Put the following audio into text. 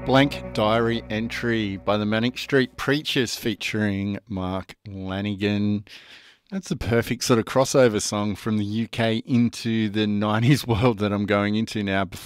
Blank Diary Entry by the Manic Street Preachers featuring Mark Lanigan. That's the perfect sort of crossover song from the UK into the 90s world that I'm going into now.